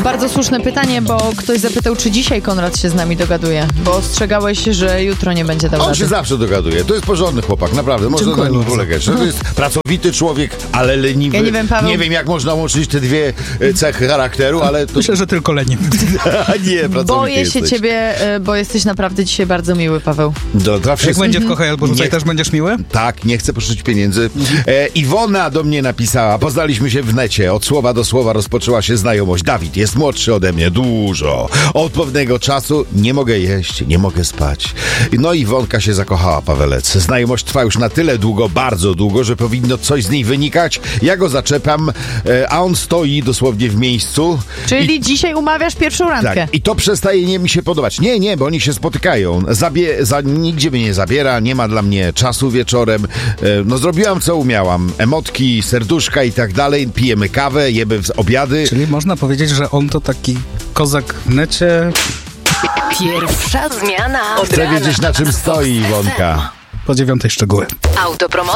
Bardzo słuszne pytanie, bo ktoś zapytał, czy dzisiaj Konrad się z nami dogaduje, bo ostrzegałeś, że jutro nie będzie dał On rady. się zawsze dogaduje. To jest porządny chłopak, naprawdę. Można na nim polegać. To jest pracowity człowiek, ale leniwy. Ja nie wiem, Paweł. Nie wiem, jak można łączyć te dwie cechy charakteru, ale to... Myślę, że tylko leniwy. Nie, pracowity Boję się jesteś. ciebie, bo jesteś naprawdę dzisiaj bardzo miły, Paweł. Dla Jak wszystkich. będzie w Kochaj albo Rzucaj, Nie. też będziesz miły? Tak, nie chcę pożyczyć pieniędzy. Iwona do mnie napisała, poznaliśmy się w necie, od słowa do słowa rozpoczęła się znajomość. Dawid jest młodszy ode mnie, dużo. Od pewnego czasu nie mogę jeść, nie mogę spać. No i Iwonka się zakochała, Pawelec. Znajomość trwa już na tyle długo, bardzo długo, że powinno coś z niej wynikać. Ja go zaczepiam, a on stoi dosłownie w miejscu. Czyli dzisiaj umawiasz pierwszą randkę. Tak, i to przestaje mi się podobać. Nie, bo oni się spotykają. Nigdzie mnie nie zabiera, nie ma dla mnie czasu wieczorem. No zrobiłam co umiałam. Emotki, serduszka i tak dalej. Pijemy kawę, jemy obiady. Czyli można powiedzieć, że on to taki kozak w necie. Pierwsza zmiana. Chcę wiedzieć, na czym stoi Iwonka. Po 9 szczegóły. Autopromocja.